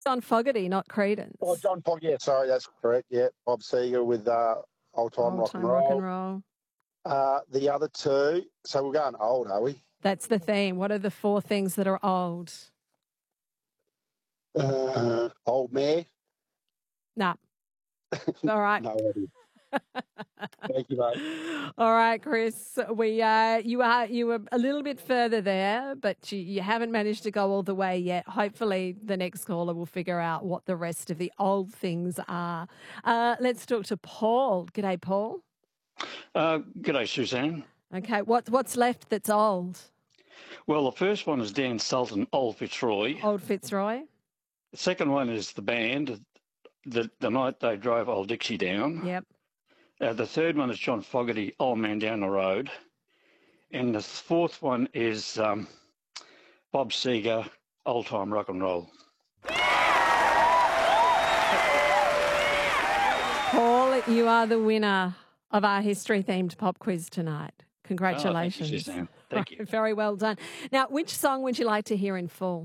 John Fogerty, not Creedence. Oh, John Fogerty, yeah, sorry, that's correct, yeah. Bob Seger with Old Time Rock and Roll. The other two, so we're going old, are we? That's the theme. What are the 4 things that are old? Old Mare. Nah. All right. No idea. Thank you, mate. All right, Chris. You were a little bit further there, but you haven't managed to go all the way yet. Hopefully, the next caller will figure out what the rest of the old things are. Let's talk to Paul. G'day, Paul. G'day, Suzanne. Okay, what's left that's old? Well, the first one is Dan Sultan, Old Fitzroy. Old Fitzroy. The second one is the band, the night they drove Old Dixie down. Yep. The third one is John Fogerty, Old Man Down the Road. And the fourth one is Bob Seger, Old Time Rock and Roll. Paul, you are the winner of our history-themed pop quiz tonight. Congratulations. Thank you, Suzanne. Thank you. Very well done. Now, which song would you like to hear in full?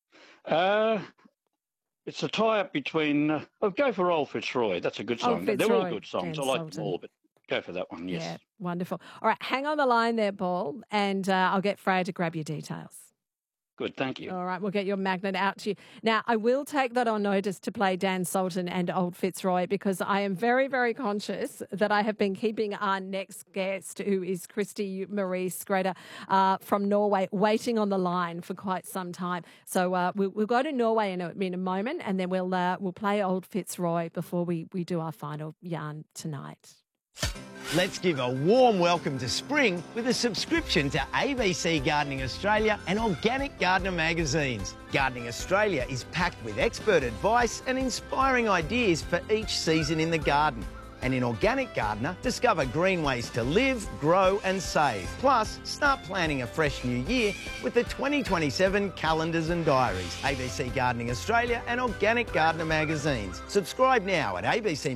It's a tie-up between... I'll go for Old Fitzroy. That's a good song. They're all good songs. Dan I like Sultan. them all, but go for that one, yes. Yeah, wonderful. All right, hang on the line there, Paul, and I'll get Freya to grab your details. Good, thank you. All right, we'll get your magnet out to you. Now, I will take that on notice to play Dan Sultan and Old Fitzroy because I am very, very conscious that I have been keeping our next guest, who is Christy Marie Skredder from Norway, waiting on the line for quite some time. So we'll go to Norway in a moment, and then we'll play Old Fitzroy before we do our final yarn tonight. Let's give a warm welcome to spring with a subscription to ABC Gardening Australia and Organic Gardener magazines. Gardening Australia is packed with expert advice and inspiring ideas for each season in the garden. And in Organic Gardener, discover green ways to live, grow and save. Plus, start planning a fresh new year with the 2027 calendars and diaries. ABC Gardening Australia and Organic Gardener magazines. Subscribe now at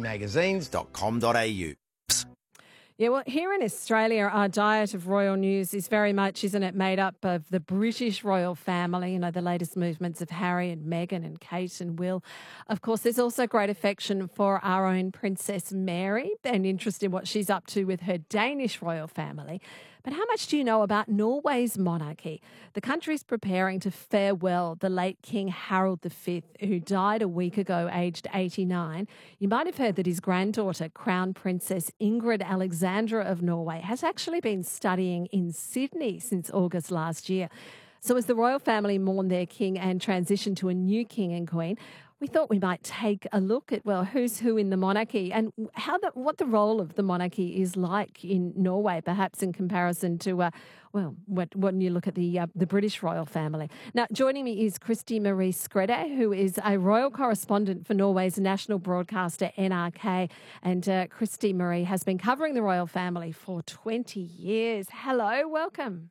abcmagazines.com.au. Yeah, well, here in Australia, our diet of royal news is very much, isn't it, made up of the British royal family, you know, the latest movements of Harry and Meghan and Kate and Will. Of course, there's also great affection for our own Princess Mary and interest in what she's up to with her Danish royal family. But how much do you know about Norway's monarchy? The country's preparing to farewell the late King Harald V, who died a week ago, aged 89. You might have heard that his granddaughter, Crown Princess Ingrid Alexandra of Norway, has actually been studying in Sydney since August last year. So as the royal family mourn their king and transition to a new king and queen, we thought we might take a look at, well, who's who in the monarchy and what the role of the monarchy is like in Norway, perhaps in comparison to, when you look at the British royal family. Now, joining me is Christy Marie Skredder, who is a royal correspondent for Norway's national broadcaster NRK. And Christy Marie has been covering the royal family for 20 years. Hello, welcome.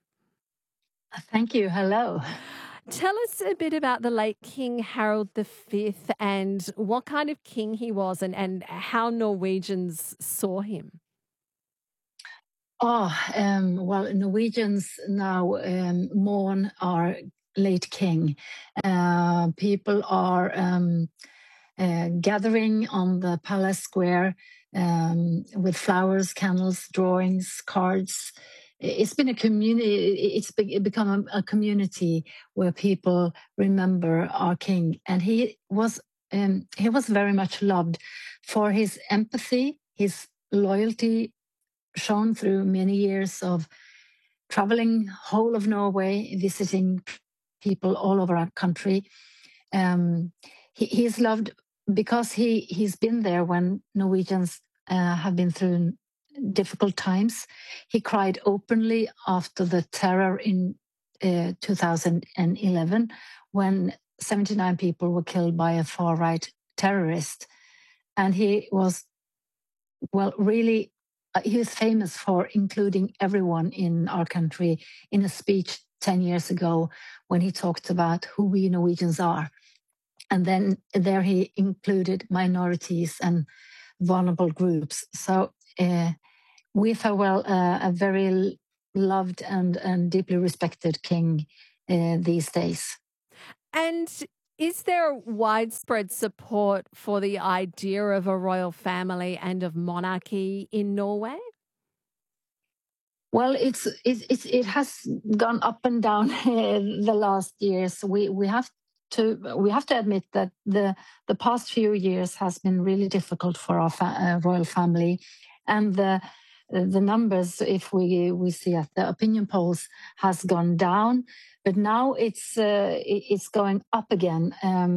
Thank you. Hello. Tell us a bit about the late King Harald V and what kind of king he was and how Norwegians saw him. Well, Norwegians now mourn our late king. People are gathering on the palace square with flowers, candles, drawings, cards. It's been a community. It's become a community where people remember our king, and he was very much loved for his empathy, his loyalty, shown through many years of traveling whole of Norway, visiting people all over our country. He's loved because he's been there when Norwegians have been through difficult times. He cried openly after the terror in 2011 when 79 people were killed by a far-right terrorist. And he was, he was famous for including everyone in our country in a speech 10 years ago when he talked about who we Norwegians are. And then there he included minorities and vulnerable groups. So we farewell a very loved and deeply respected king these days. And Is there widespread support for the idea of a royal family and of monarchy in Norway? Well, it has gone up and down the last years. We have to admit that the past few years has been really difficult for our royal family, and the numbers, if we see at the opinion polls, has gone down, but now it's going up again.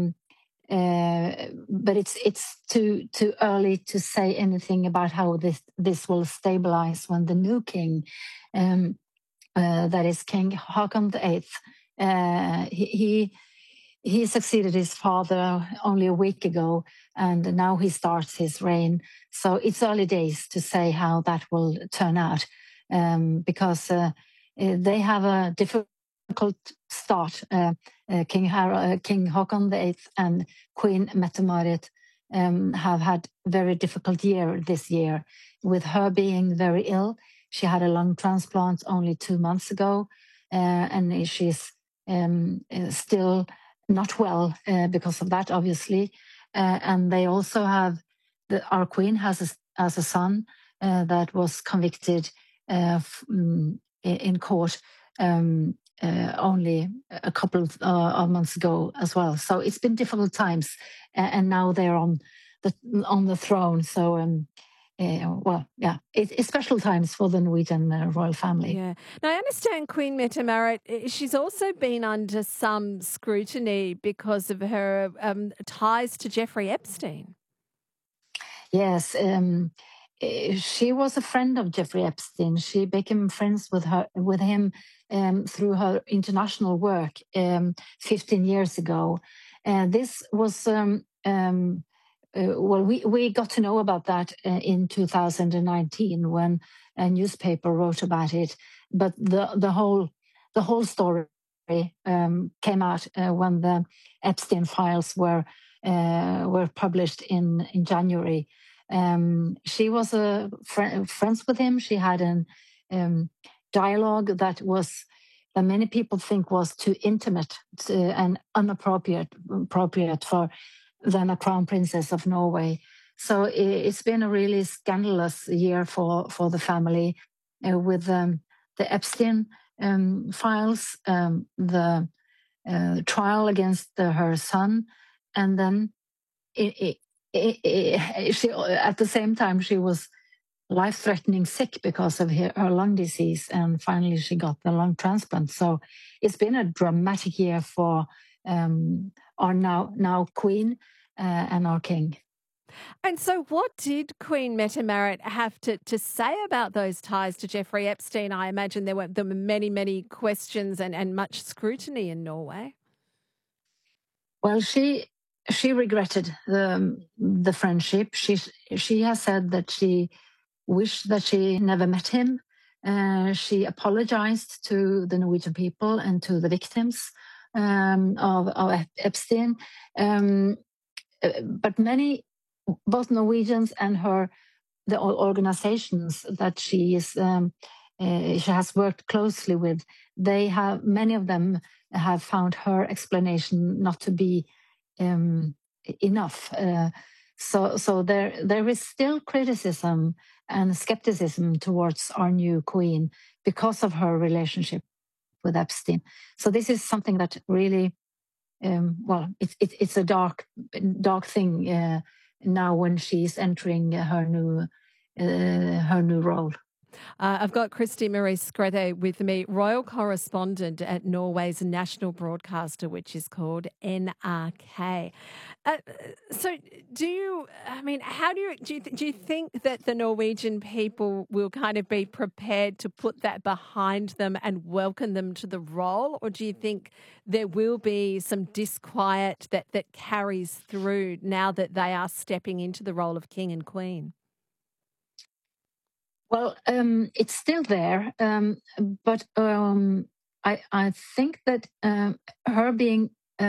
But it's too early to say anything about how this will stabilize when the new king, that is King Haakon VIII, he succeeded his father only a week ago, and now he starts his reign. So it's early days to say how that will turn out, because they have a difficult start. King Haakon VIII and Queen Mette-Marit have had a very difficult year this year, with her being very ill. She had a lung transplant only 2 months ago, and she's still not well because of that, obviously. And they also have, our queen has a son that was convicted in court only a couple of months ago as well. So it's been difficult times, and now they're on the throne. So it's special times for the Norwegian royal family. Yeah. Now, I understand Queen Mette-Marit, she's also been under some scrutiny because of her ties to Jeffrey Epstein. Yes, she was a friend of Jeffrey Epstein. She became friends with him through her international work 15 years ago. This was we got to know about that in 2019 when a newspaper wrote about it. But the whole story came out when the Epstein files were published in January. She was friends with him. She had a dialogue that many people think was too intimate and inappropriate for then a crown princess of Norway. So it's been a really scandalous year for the family with the Epstein files, the trial against her son, and then she, at the same time, she was life-threatening sick because of her lung disease, and finally she got the lung transplant. So it's been a dramatic year for our now queen and our king. And so what did Queen Mette-Marit have to say about those ties to Jeffrey Epstein? I imagine there were many, many questions and much scrutiny in Norway. Well, she regretted the friendship. She has said that she wished that she never met him. She apologized to the Norwegian people and to the victims of Epstein. But both Norwegians and the organizations that she has worked closely with, many of them have found her explanation not to be enough. So there is still criticism and skepticism towards our new queen because of her relationship with Epstein. So this is something that really, it's a dark thing now when she's entering her new role. I've got Kristi Marie Skrethe with me, royal correspondent at Norway's national broadcaster, which is called NRK. So, do you think that the Norwegian people will kind of be prepared to put that behind them and welcome them to the role, or do you think there will be some disquiet that carries through now that they are stepping into the role of king and queen? Well, it's still there, but I think that her being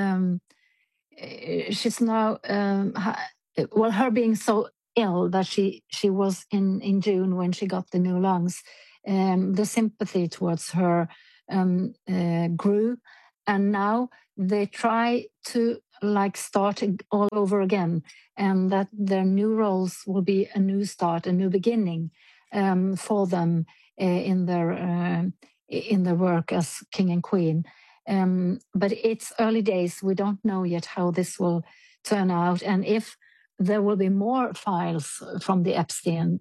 she's now her being so ill that she was in June when she got the new lungs, the sympathy towards her grew, and now they try to like start all over again, and that their new roles will be a new start, a new beginning for them in their work as king and queen. But it's early days. We don't know yet how this will turn out, and if there will be more files from the Epstein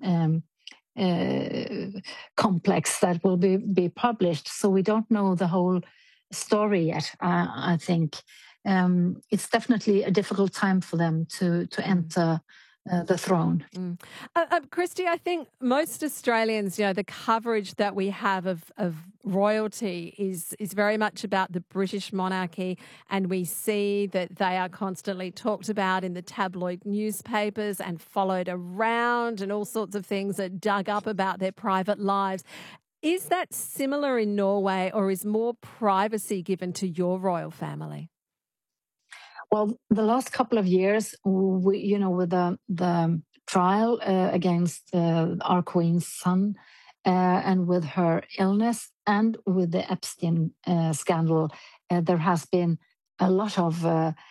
complex that will be published. So we don't know the whole story yet. I think it's definitely a difficult time for them to enter the throne. Christy, I think most Australians, the coverage that we have of royalty is very much about the British monarchy, and we see that they are constantly talked about in the tabloid newspapers and followed around, and all sorts of things are dug up about their private lives. Is that similar in Norway, or is more privacy given to your royal family? Well, the last couple of years, with the trial against our Queen's son, and with her illness, and with the Epstein scandal, there has been a lot of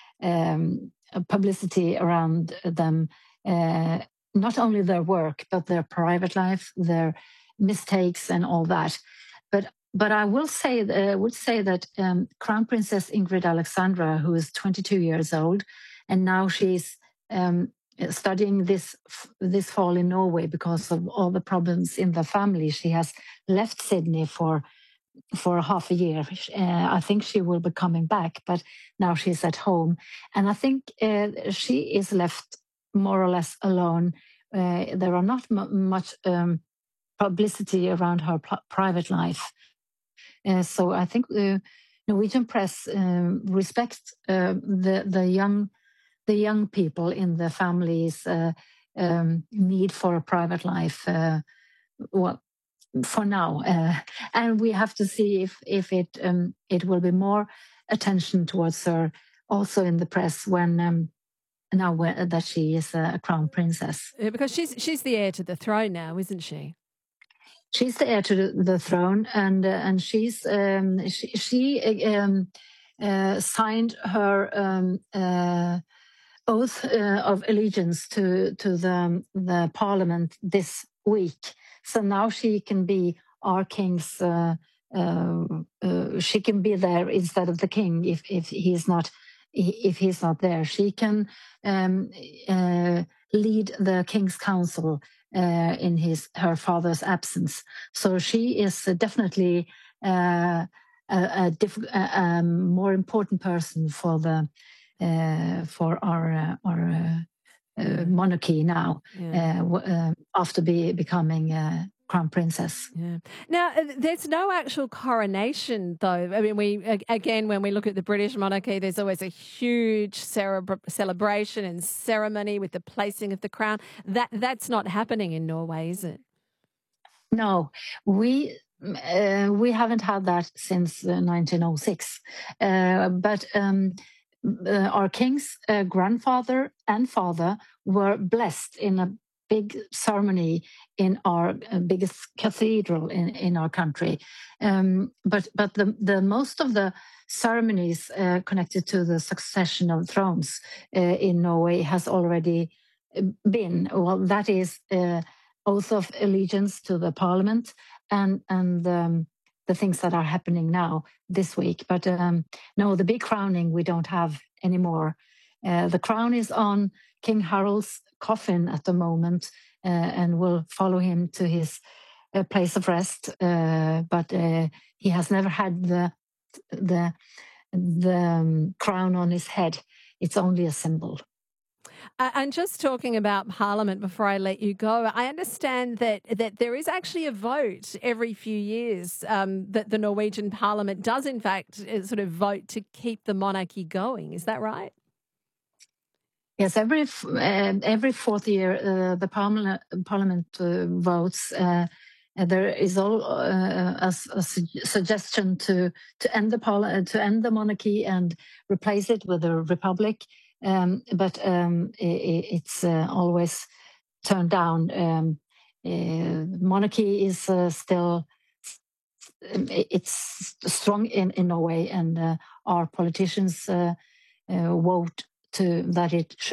publicity around them, not only their work, but their private life, their mistakes and all that. But I would say that Crown Princess Ingrid Alexandra, who is 22 years old, and now she's studying this fall in Norway because of all the problems in the family. She has left Sydney for half a year. I think she will be coming back, but now she's at home. And I think she is left more or less alone. There are not much publicity around her private life. So I think the Norwegian press respects the young people in the family's need for a private life. Well, for now, and we have to see if it will be more attention towards her also in the press when that she is a crown princess. Yeah, because she's the heir to the throne now, isn't she? She's the heir to the throne, and she signed her oath of allegiance to the parliament this week. So now she can be our king's. She can be there instead of the king if he's not there. She can lead the king's council in her father's absence. So she is definitely a more important person for our monarchy now, after becoming crown princess. Yeah. Now, there's no actual coronation, though. I mean, when we look at the British monarchy, there's always a huge celebration and ceremony with the placing of the crown. That's not happening in Norway, is it? No, we haven't had that since 1906. But our king's grandfather and father were blessed in a big ceremony in our biggest cathedral in our country. But the most of the ceremonies connected to the succession of thrones in Norway has already been. Well, that is oath of allegiance to the parliament and the things that are happening now this week. But no, the big crowning we don't have anymore. The crown is on King Harald's coffin at the moment, and will follow him to his place of rest. But he has never had the crown on his head. It's only a symbol. And just talking about Parliament before I let you go, I understand that there is actually a vote every few years that the Norwegian Parliament does, in fact, sort of vote to keep the monarchy going. Is that right? Yes, every fourth year the Parliament votes. There is a suggestion to end the monarchy and replace it with a republic. But it's always turned down. Monarchy is still it's strong in Norway, and our politicians vote that it should